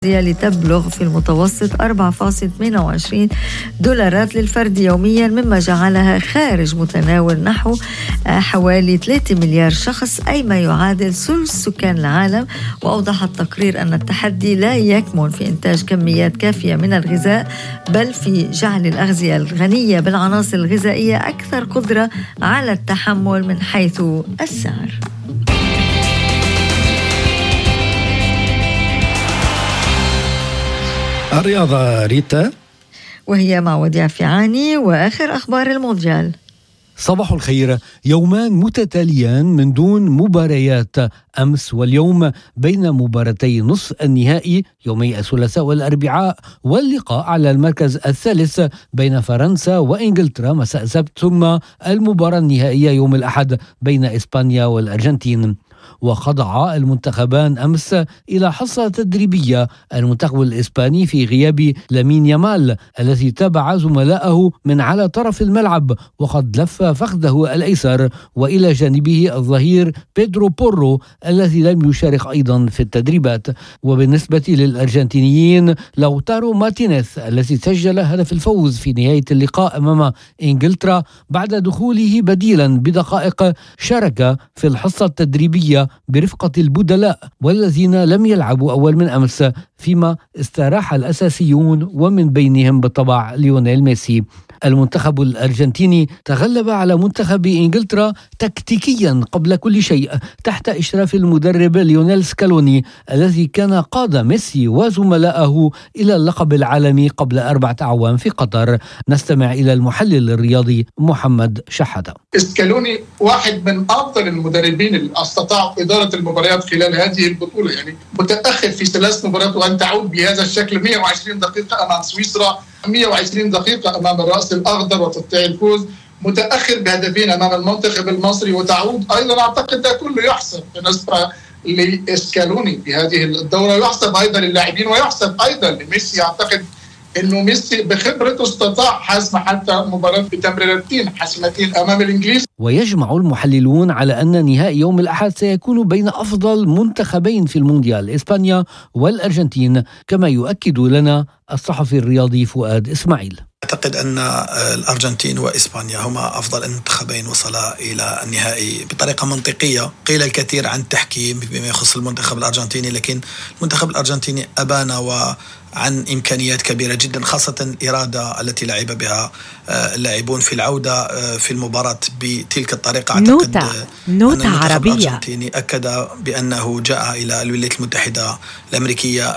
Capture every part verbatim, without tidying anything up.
لتبلغ في المتوسط أربعة فاصلة ثمانية وعشرين دولارات للفرد يوميا، مما جعلها خارج متناول نحو حوالي ثلاثة مليار شخص، أي ما يعادل ثلث سكان العالم. وأوضح التقرير أن التحدي لا يكمن في إنتاج كميات كافية من الغذاء، بل في جعل الأغذية الغنية بالعناصر الغذائية أكثر قدرة على التحمل من حيث السعر. الرياضة ريتا، وهي مع وديع فيعاني وآخر أخبار المونديال. صباح الخير. يومان متتاليان من دون مباريات، أمس واليوم بين مباراتي نصف النهائي يومي الثلاثاء والأربعاء، واللقاء على المركز الثالث بين فرنسا وإنجلترا مساء السبت، ثم المباراة النهائية يوم الأحد بين إسبانيا والأرجنتين. وخضع المنتخبان أمس إلى حصة تدريبية، المنتخب الإسباني في غياب لامين يامال الذي تابع زملائه من على طرف الملعب وقد لف فخذه الأيسر، وإلى جانبه الظهير بيدرو بورو الذي لم يشارك أيضا في التدريبات. وبالنسبة للأرجنتينيين لوتارو مارتينيز الذي سجل هدف الفوز في نهاية اللقاء أمام إنجلترا بعد دخوله بديلا بدقائق، شارك في الحصة التدريبية برفقة البدلاء والذين لم يلعبوا أول من أمس، فيما استراح الأساسيون ومن بينهم بالطبع ليونيل ميسي. المنتخب الأرجنتيني تغلب على منتخب إنجلترا تكتيكيا قبل كل شيء تحت إشراف المدرب ليونيل سكالوني الذي كان قاد ميسي وزملائه إلى اللقب العالمي قبل أربعة أعوام في قطر. نستمع إلى المحلل الرياضي محمد شحاتة. سكالوني واحد من أفضل المدربين اللي استطاعوا إدارة المباريات خلال هذه البطولة، يعني متأخر في ثلاث مباريات وأن تعود بهذا الشكل، مئة وعشرين دقيقة أمام سويسرا، مئة وعشرين دقيقة أمام الرأس الأخضر وتستطيع الفوز، متأخر بهدفين أمام المنتخب المصري وتعود أيضا. أعتقد ده كله يحسب بالنسبة لإسكالوني بهذه الدورة، يحسب أيضا للاعبين ويحسب أيضا لميسي. أعتقد إنه ميسي بخبرته استطاع حسم حتى مباراة بتمريرتين حاسمتين أمام الإنجليز. ويجمع المحللون على أن نهائي يوم الأحد سيكون بين أفضل منتخبين في المونديال، إسبانيا والأرجنتين، كما يؤكد لنا الصحفي الرياضي فؤاد إسماعيل. أعتقد أن الأرجنتين وإسبانيا هما أفضل المنتخبين وصلا إلى النهائي بطريقة منطقية. قيل الكثير عن التحكيم بما يخص المنتخب الأرجنتيني، لكن المنتخب الأرجنتيني أبان و عن إمكانيات كبيرة جدا، خاصة الإرادة التي لعب بها اللاعبون في العودة في المباراة بتلك الطريقة. أعتقد نوتة, نوتة أن عربية الأرجنتيني أكد بأنه جاء إلى الولايات المتحدة الأمريكية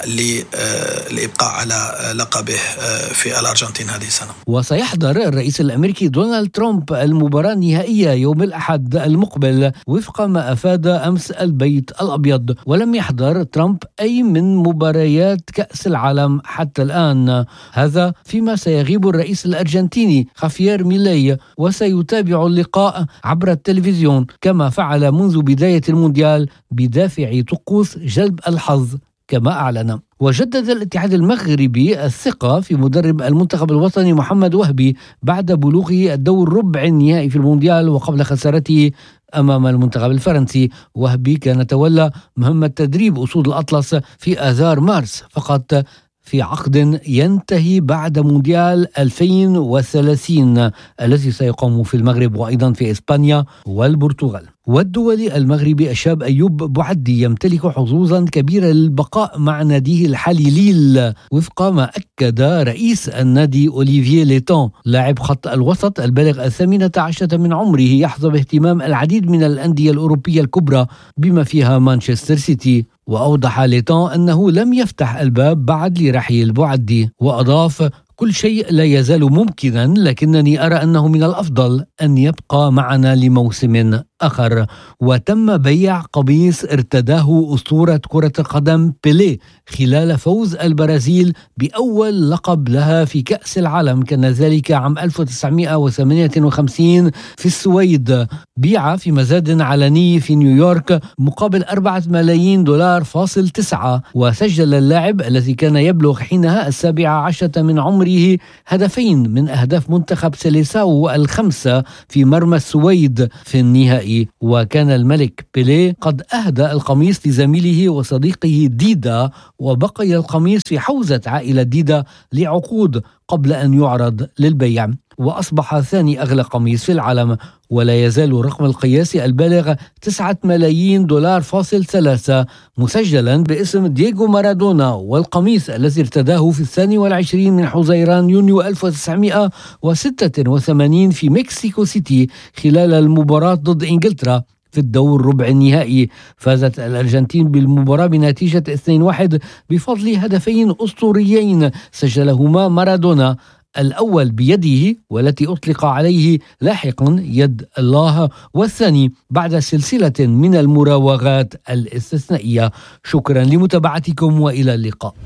للإبقاء على لقبه في الأرجنتين هذه السنة. وسيحضر الرئيس الأمريكي دونالد ترامب المباراة النهائية يوم الأحد المقبل وفق ما أفاد أمس البيت الأبيض، ولم يحضر ترامب أي من مباريات كأس العالم حتى الآن. هذا فيما سيغيب الرئيس الأرجنتيني خافيير ميلي وسيتابع اللقاء عبر التلفزيون كما فعل منذ بداية المونديال بدافع طقوس جلب الحظ كما أعلن. وجدد الاتحاد المغربي الثقة في مدرب المنتخب الوطني محمد وهبي بعد بلوغه الدور ربع النهائي في المونديال وقبل خسارته أمام المنتخب الفرنسي. وهبي كان تولى مهمة تدريب أسود الأطلس في آذار مارس فقط في عقد ينتهي بعد مونديال ألفين وثلاثين الذي سيقام في المغرب وأيضا في إسبانيا والبرتغال. والدولي المغربي الشاب أيوب بوعدي يمتلك حظوظا كبيرة للبقاء مع ناديه الحالي ليل وفق ما أكد رئيس النادي أوليفييه ليتون. لاعب خط الوسط البالغ الثامنة عشرة من عمره يحظى باهتمام العديد من الأندية الأوروبية الكبرى بما فيها مانشستر سيتي. وأوضح ليتون أنه لم يفتح الباب بعد لرحيل بوعدي، وأضاف: كل شيء لا يزال ممكنا، لكنني أرى أنه من الأفضل أن يبقى معنا لموسم آخر. وتم بيع قميص ارتداه أسطورة كرة القدم بيليه خلال فوز البرازيل بأول لقب لها في كأس العالم، كان ذلك عام ألف وتسعمائة وثمانية وخمسين في السويد. بيع في مزاد علني في نيويورك مقابل أربعة ملايين دولار فاصل تسعة. وسجل اللاعب الذي كان يبلغ حينها السابعة عشرة من عمره هدفين من أهداف منتخب سيليساو الخمسة في مرمى السويد في النهائي النهائي، وكان الملك بيليه قد أهدى القميص لزميله وصديقه ديدا، وبقي القميص في حوزة عائلة ديدا لعقود قبل أن يعرض للبيع، وأصبح ثاني أغلى قميص في العالم، ولا يزال الرقم القياسي البالغ تسعة ملايين دولار فاصل ثلاثة مسجلا باسم دييغو مارادونا، والقميص الذي ارتداه في الثاني والعشرين من حزيران يونيو ألف وتسعمائة وستة وثمانين في مكسيكو سيتي خلال المباراة ضد إنجلترا في الدور ربع النهائي. فازت الأرجنتين بالمباراة بنتيجة اثنين واحد بفضل هدفين أسطوريين سجلهما مارادونا، الأول بيده والتي أطلق عليه لاحقا يد الله، والثاني بعد سلسلة من المراوغات الاستثنائية. شكرا لمتابعتكم وإلى اللقاء.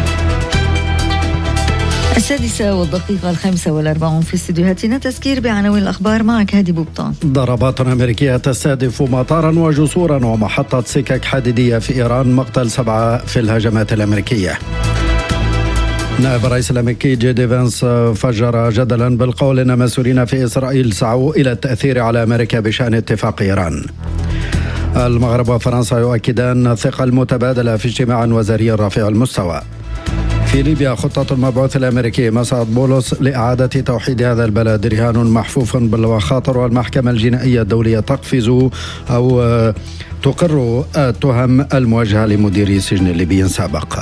السادسة والدقيقة الخامسة والأربعون في استديوهاتنا، تذكير بعناوين الأخبار معك هادي بوبطان. ضربات أمريكية تستهدف مطارا وجسورا ومحطة سكك حديدية في إيران، مقتل سبعة في الهجمات الأمريكية. نائب الرئيس الأمريكي جي دي فانس فجر جدلا بالقول أن مسؤولين في إسرائيل سعوا إلى التأثير على أمريكا بشأن اتفاق إيران. المغرب وفرنسا يؤكدان الثقة المتبادلة في اجتماع وزاري رفيع المستوى. في ليبيا خطة المبعوث الأمريكي مسعد بولس لإعادة توحيد هذا البلد رهان محفوف بالمخاطر، والمحكمة الجنائية الدولية تقفز أو تقر التهم الموجهة لمدير سجن ليبي سابق.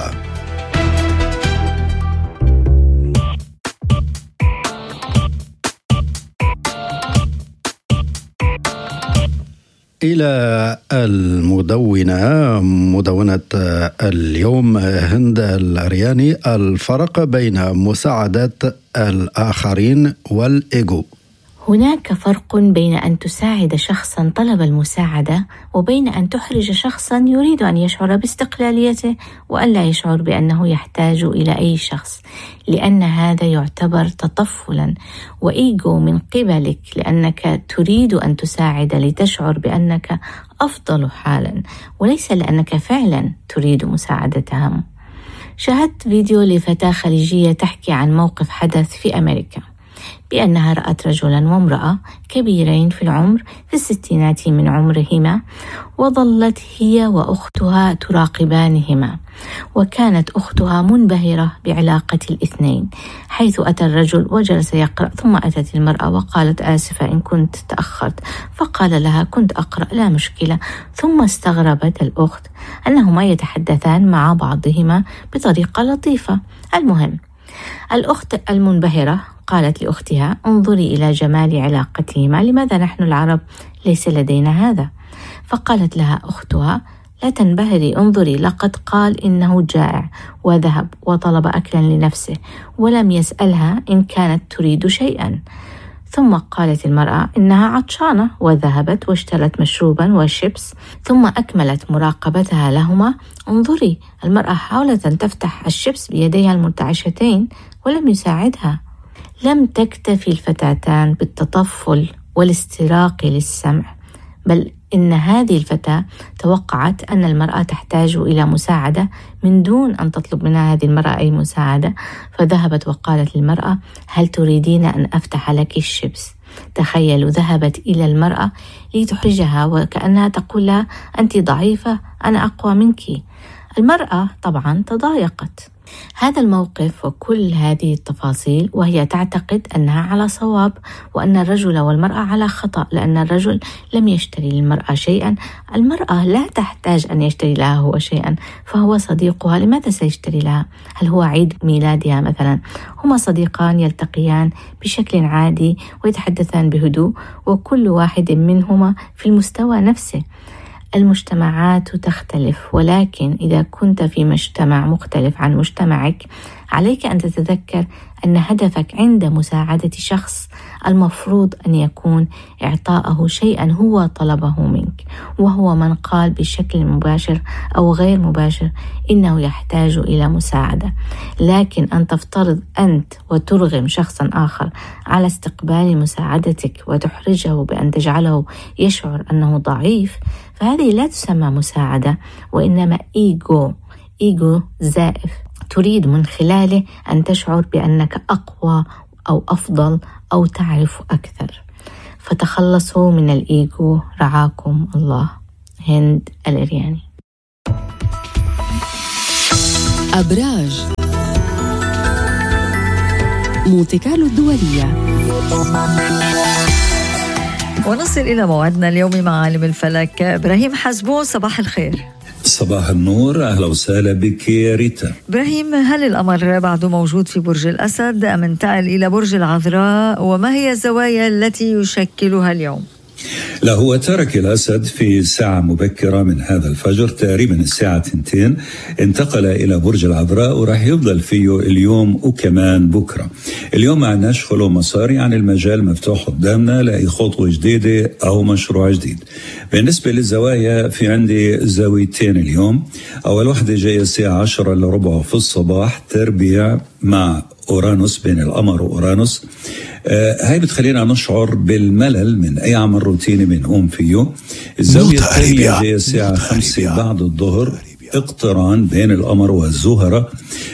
إلى المدونة مدونة اليوم هند الأرياني، الفرق بين مساعدة الآخرين والإيجو. هناك فرق بين أن تساعد شخصاً طلب المساعدة وبين أن تحرج شخصاً يريد أن يشعر باستقلاليته وأن لا يشعر بأنه يحتاج إلى أي شخص، لأن هذا يعتبر تطفلاً وإيجو من قبلك، لأنك تريد أن تساعد لتشعر بأنك أفضل حالاً وليس لأنك فعلاً تريد مساعدتهم. شاهدت فيديو لفتاة خليجية تحكي عن موقف حدث في أمريكا، بأنها رأت رجلا وامرأة كبيرين في العمر في الستينات من عمرهما، وظلت هي وأختها تراقبانهما، وكانت أختها منبهرة بعلاقة الاثنين، حيث أتى الرجل وجلس يقرأ، ثم أتت المرأة وقالت آسفة إن كنت تأخرت، فقال لها كنت أقرأ لا مشكلة، ثم استغربت الأخت أنهما يتحدثان مع بعضهما بطريقة لطيفة. المهم الأخت المنبهرة قالت لأختها انظري إلى جمال علاقتهما، لماذا نحن العرب ليس لدينا هذا؟ فقالت لها أختها لا تنبهري، انظري لقد قال إنه جائع وذهب وطلب أكلا لنفسه ولم يسألها إن كانت تريد شيئا. ثم قالت المرأة إنها عطشانة وذهبت واشترت مشروبا وشيبس، ثم أكملت مراقبتها لهما. انظري المرأة حاولت أن تفتح الشيبس بيديها المرتعشتين ولم يساعدها. لم تكتفي الفتاتان بالتطفل والاستراق للسمع، بل إن هذه الفتاة توقعت أن المرأة تحتاج إلى مساعدة من دون أن تطلب منها هذه المرأة أي مساعدة، فذهبت وقالت للمرأة هل تريدين أن أفتح لك الشيبس؟ تخيلوا، ذهبت إلى المرأة لتحرجها وكأنها تقول لها أنت ضعيفة أنا أقوى منك. المرأة طبعا تضايقت. هذا الموقف وكل هذه التفاصيل وهي تعتقد أنها على صواب وأن الرجل والمرأة على خطأ، لأن الرجل لم يشتري للمرأة شيئا، المرأة لا تحتاج أن يشتري لها هو شيئا، فهو صديقها لماذا سيشتري لها؟ هل هو عيد ميلادها مثلا؟ هما صديقان يلتقيان بشكل عادي ويتحدثان بهدوء، وكل واحد منهما في المستوى نفسه. المجتمعات تختلف، ولكن إذا كنت في مجتمع مختلف عن مجتمعك عليك أن تتذكر أن هدفك عند مساعدة شخص المفروض أن يكون إعطاءه شيئا هو طلبه منك، وهو من قال بشكل مباشر أو غير مباشر إنه يحتاج إلى مساعدة. لكن أن تفترض أنت وترغم شخصا آخر على استقبال مساعدتك وتحرجه بأن تجعله يشعر أنه ضعيف، فهذه لا تسمى مساعدة، وإنما إيجو إيجو زائف تريد من خلاله أن تشعر بأنك أقوى أو أفضل أو تعرف أكثر. فتخلصوا من الإيجو رعاكم الله. هند الإرياني. أبراج مونتي كارلو الدولية. ونصل إلى موعدنا اليومي مع عالم الفلك إبراهيم حزبون. صباح الخير. صباح النور، أهلا وسهلا بك يا ريتا. إبراهيم، هل القمر بعده موجود في برج الأسد أم انتقل إلى برج العذراء؟ وما هي الزوايا التي يشكلها اليوم؟ لا، هو ترك الأسد في ساعة مبكرة من هذا الفجر، تقريبا الساعة تنتين، انتقل إلى برج العذراء وراح يفضل فيه اليوم وكمان بكرة. اليوم ما عندناش خلو مسار، يعني المجال مفتوح قدامنا لأي خطوة جديدة أو مشروع جديد. بالنسبة للزوايا، في عندي زاويتين اليوم. أول واحدة جاية الساعة عشرة إلا ربع في الصباح، تربيع مع أورانوس، بين القمر وأورانوس. آه هاي بتخلينا نشعر بالملل من أي عمل روتيني بنقوم فيه. الزاوية الثانية جاية الساعة خمسة بعد الظهر، اقتران بين القمر والزهرة.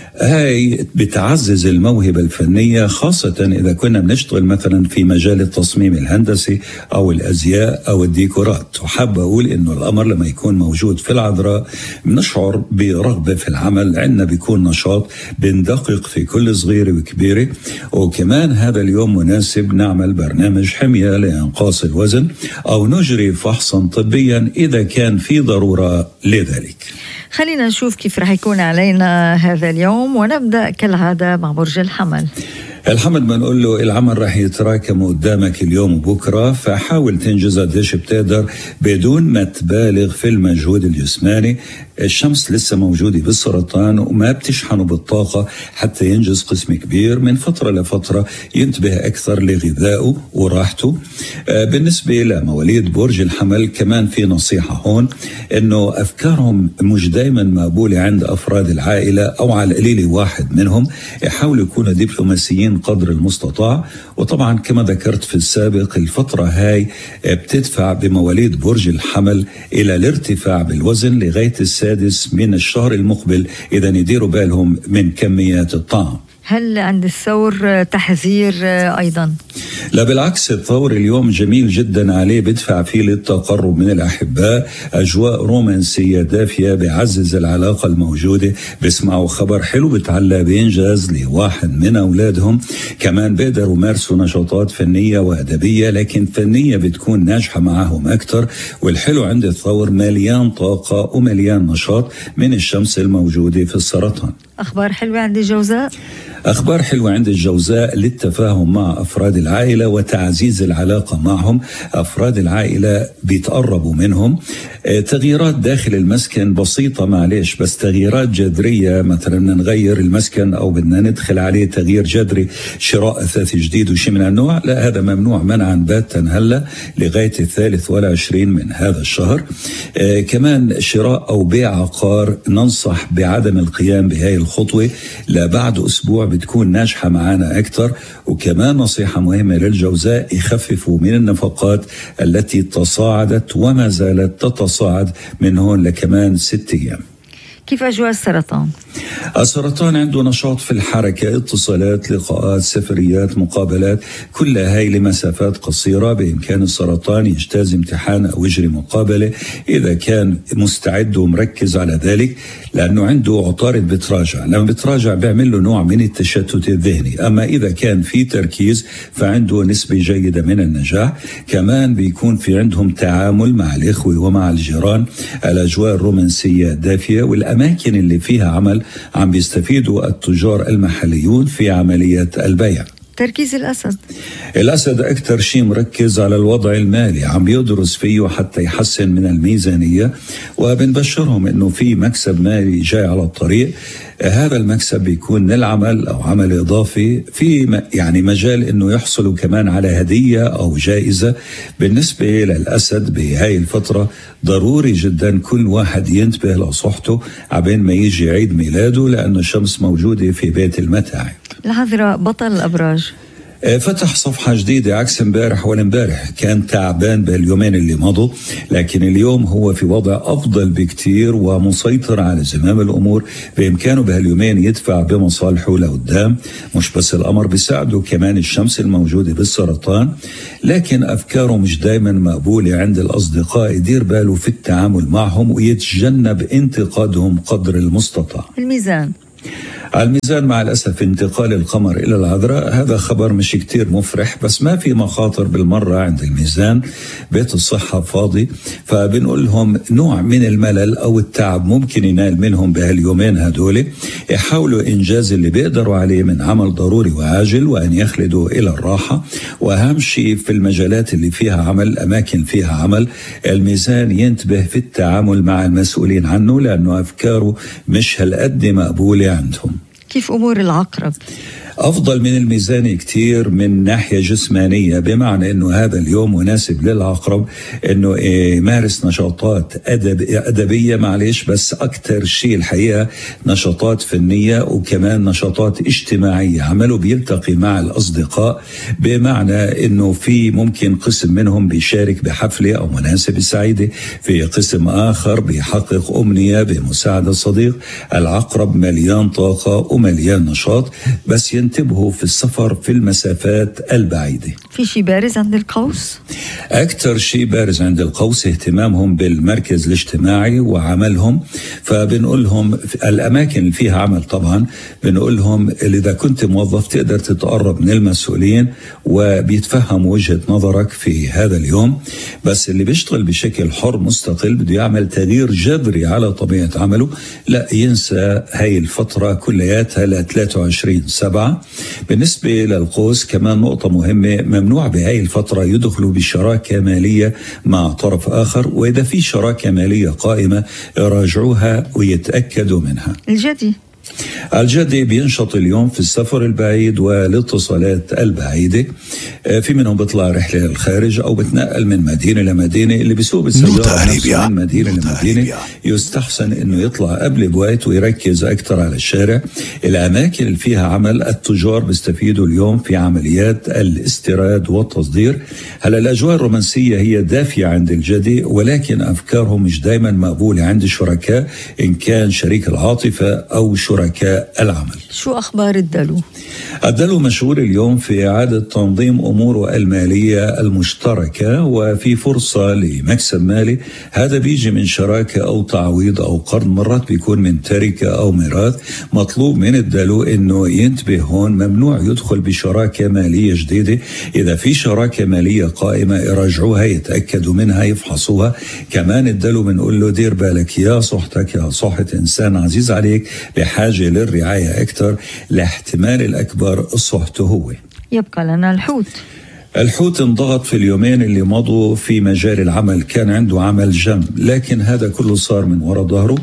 هاي بتعزز الموهبة الفنية، خاصة إذا كنا بنشتغل مثلا في مجال التصميم الهندسي أو الأزياء أو الديكورات. وحاب أقول إنه القمر لما يكون موجود في العذراء بنشعر برغبة في العمل، عندنا بيكون نشاط، بندقق في كل صغيرة وكبيرة. وكمان هذا اليوم مناسب نعمل برنامج حمية لإنقاص الوزن أو نجري فحصا طبيا إذا كان في ضرورة لذلك. خلينا نشوف كيف رح يكون علينا هذا اليوم، ونبدأ كالعادة مع برج الحمل. الحمد بنقول له العمل رح يتراكم قدامك اليوم وبكرة، فحاول تنجز قديش بتقدر بدون ما تبالغ في المجهود الجسماني. الشمس لسه موجودة بالسرطان وما بتشحنه بالطاقة حتى ينجز قسم كبير. من فترة لفترة ينتبه أكثر لغذائه وراحته. بالنسبة لمواليد برج الحمل كمان في نصيحة هون، إنه أفكارهم مش دايما مقبولة عند أفراد العائلة أو على القليل واحد منهم. يحاولوا يكونوا دبلوماسيين قدر المستطاع. وطبعا كما ذكرت في السابق، الفترة هاي بتدفع بمواليد برج الحمل إلى الارتفاع بالوزن لغاية السادس من الشهر المقبل، إذا يديروا بالهم من كميات الطعام. هل عند الثور تحذير أيضا؟ لا بالعكس، الثور اليوم جميل جدا عليه، بدفع فيه للتقرب من الأحباء، أجواء رومانسية دافية، بعزز العلاقة الموجودة، بسمعوا خبر حلو بتعلى بإنجاز لواحد من أولادهم. كمان بيقدروا يمارسوا نشاطات فنية وأدبية، لكن فنية بتكون ناجحة معهم أكتر. والحلو عند الثور مليان طاقة ومليان نشاط من الشمس الموجودة في السرطان. أخبار حلوة عند الجوزاء؟ أخبار حلوة عند الجوزاء للتفاهم مع أفراد العائلة وتعزيز العلاقة معهم. أفراد العائلة بيتقربوا منهم. تغييرات داخل المسكن بسيطة معلش، بس تغييرات جذرية، مثلا نغير المسكن أو بدنا ندخل عليه تغيير جذري، شراء أثاث جديد وشيء من النوع، لا هذا ممنوع منعا باتا هلا لغاية الثالث والعشرين من هذا الشهر. آه كمان شراء أو بيع عقار، ننصح بعدم القيام بهاي الخطوة، لا بعد أسبوع بتكون ناجحة معنا أكثر. وكمان نصيحة مهمة للجوزاء، يخففوا من النفقات التي تصاعدت وما زالت تتصاعد من هون لكمان ست أيام. كيف أجواء السرطان؟ السرطان عنده نشاط في الحركة، اتصالات، لقاءات، سفريات، مقابلات، كل هاي لمسافات قصيرة. بإمكان السرطان يجتاز امتحان أو يجري مقابلة إذا كان مستعد ومركز على ذلك، لأنه عنده عطارد بتراجع. لما بتراجع بيعمل له نوع من التشتت الذهني. أما إذا كان في تركيز فعنده نسبة جيدة من النجاح. كمان بيكون في عندهم تعامل مع الإخوة ومع الجيران. الأجواء الرومانسية دافية، والأماكن اللي فيها عمل عم بيستفيدوا التجار المحليون في عملية البيع. تركيز الأسد الأسد أكثر شيء مركز على الوضع المالي، عم بيدرس فيه حتى يحسن من الميزانية. وبنبشرهم أنه في مكسب مالي جاي على الطريق. هذا المكسب بيكون من العمل أو عمل إضافي، في يعني مجال أنه يحصلوا كمان على هدية أو جائزة. بالنسبة للأسد بهاي الفترة ضروري جدا كل واحد ينتبه لصحته عبين ما يجي عيد ميلاده، لأنه الشمس موجودة في بيت المتاعب. العذراء بطل الأبراج. فتح صفحة جديدة عكس امبارح والامبارح كان تعبان باليومين اللي مضوا، لكن اليوم هو في وضع أفضل بكتير ومسيطر على زمام الأمور. بإمكانه بهاليومين يدفع بمصالحه لقدام. مش بس القمر بيساعده، كمان الشمس الموجودة بالسرطان، لكن أفكاره مش دايما مقبولة عند الأصدقاء. يدير باله في التعامل معهم ويتجنب انتقادهم قدر المستطاع. الميزان الميزان مع الأسف انتقال القمر إلى العذراء، هذا خبر مش كتير مفرح، بس ما في مخاطر بالمرة عند الميزان. بيت الصحة فاضي، فبنقول لهم نوع من الملل أو التعب ممكن ينال منهم بهاليومين هدول. يحاولوا إنجاز اللي بيقدروا عليه من عمل ضروري وعاجل، وأن يخلدوا إلى الراحة. وأهم شيء في المجالات اللي فيها عمل، أماكن فيها عمل، الميزان ينتبه في التعامل مع المسؤولين عنه، لأنه أفكاره مش هالقد مقبولة عندهم. كيف أمور العقرب؟ أفضل من الميزان كتير من ناحية جسمانية، بمعنى أنه هذا اليوم مناسب للعقرب أنه يمارس نشاطات أدب أدبية معلش، بس أكتر شيء الحقيقة نشاطات فنية وكمان نشاطات اجتماعية. عمله بيلتقي مع الأصدقاء، بمعنى أنه في ممكن قسم منهم بيشارك بحفلة أو مناسبة سعيدة، في قسم آخر بيحقق أمنية بمساعدة صديق. العقرب مليان طاقة ومليان نشاط، بس انتبهوا في السفر في المسافات البعيدة. في شيء بارز عند القوس؟ أكثر شيء بارز عند القوس اهتمامهم بالمركز الاجتماعي وعملهم. فبنقول لهم الأماكن اللي فيها عمل، طبعا بنقول لهم إذا كنت موظف تقدر تتقرب من المسؤولين وبيتفهموا وجهة نظرك في هذا اليوم. بس اللي بيشتغل بشكل حر مستقل بده يعمل تغيير جذري على طبيعة عمله، لا ينسى هاي الفترة كلياتها ل ثلاثة وعشرين سبعة. بالنسبة للقوس كمان نقطة مهمة، ممنوع بهاي الفترة يدخلوا بشراكة مالية مع طرف آخر، وإذا في شراكة مالية قائمة يراجعوها ويتأكدوا منها. الجدي الجدي بينشط اليوم في السفر البعيد والاتصالات البعيدة. في منهم بيطلع رحلة للخارج أو بتنقل من مدينة لمدينة. اللي بيسوق بالسيارة من مدينة لمدينة يستحسن إنه يطلع قبل بوقت ويركز أكثر على الشارع. الأماكن اللي فيها عمل، التجار بيستفيدوا اليوم في عمليات الاستيراد والتصدير. هلا الأجواء الرومانسية هي دافية عند الجدي، ولكن أفكارهم مش دايما مقبولة عند الشركاء، إن كان شريك العاطفة أو شركاء العمل. شو أخبار الدلو؟ الدلو مشغول اليوم في إعادة تنظيم أموره المالية المشتركة، وفي فرصة لمكسب مالي. هذا بيجي من شراكة أو تعويض أو قرض، مرات بيكون من تركة أو ميراث. مطلوب من الدلو إنه ينتبه هون، ممنوع يدخل بشراكة مالية جديدة. إذا في شراكة مالية قائمة يراجعوها، يتأكدوا منها، يفحصوها. كمان الدلو بنقول له دير بالك يا صحتك، يا صحة إنسان عزيز عليك بحاجة للرعاية أكثر، لاحتمال الأكبر صحته هو. يبقى لنا الحوت. الحوت انضغط في اليومين اللي مضوا في مجال العمل، كان عنده عمل جنب، لكن هذا كله صار من وراء ظهره،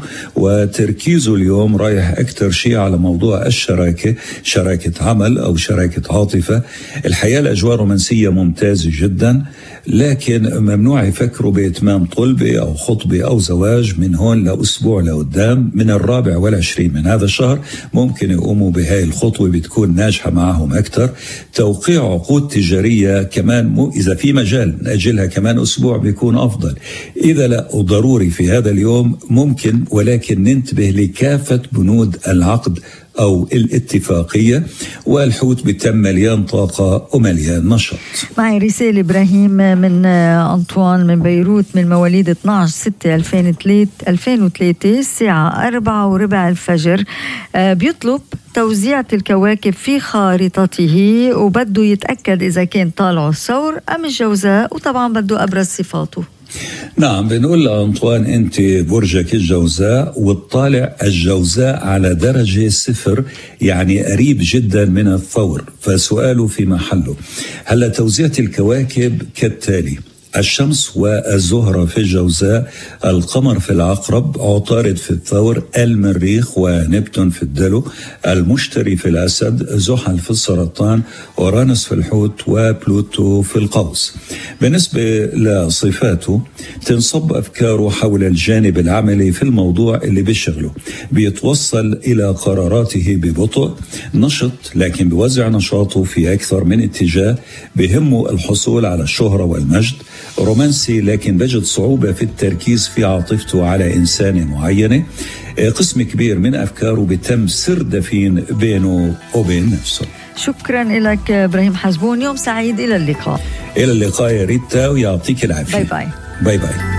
وتركيزه اليوم رايح أكثر شيء على موضوع الشراكة، شراكة عمل أو شراكة عاطفة. الحياة الأجواء الرومانسية ممتازة جدا، لكن ممنوع يفكروا بإتمام طلبة أو خطبة أو زواج من هون لأسبوع لقدام. من الرابع والعشرين من هذا الشهر ممكن يقوموا بهاي الخطوة، بتكون ناجحة معهم أكثر. توقيع عقود تجارية كمان مو إذا في مجال نأجلها كمان أسبوع بيكون أفضل. إذا لا وضروري في هذا اليوم ممكن، ولكن ننتبه لكافة بنود العقد أو الاتفاقية. والحوت بتم مليان طاقة ومليان نشاط. معي رسالة إبراهيم من أنطوان من بيروت، من مواليد اثني عشر ستة ألفين وثلاثة الساعة أربعة وربع الفجر. بيطلب توزيعة الكواكب في خارطته، وبده يتأكد إذا كان طالعه الثور أم الجوزاء، وطبعا بده أبرز صفاته. نعم، بنقول لأنطوان أنت برجك الجوزاء، والطالع الجوزاء على درجة صفر، يعني قريب جدا من الثور، فسؤاله في محله. هلا توزيعة الكواكب كالتالي: الشمس والزهرة في الجوزاء، القمر في العقرب، عطارد في الثور، المريخ ونبتون في الدلو، المشتري في الأسد، زحل في السرطان، أورانوس في الحوت، وبلوتو في القوس. بالنسبة لصفاته تنصب أفكاره حول الجانب العملي في الموضوع اللي بيشغله، بيتوصل إلى قراراته ببطء، نشط لكن بيوزع نشاطه في أكثر من اتجاه، بيهمه الحصول على الشهرة والمجد، رومانسي لكن بجد صعوبة في التركيز في عاطفته على إنسانة معينة. قسم كبير من أفكاره بتم سر دفين بينه وبين نفسه. شكرا لك إبراهيم حزبون، يوم سعيد، إلى اللقاء. إلى اللقاء يا ريتا ويعطيك العافية. باي باي. باي باي.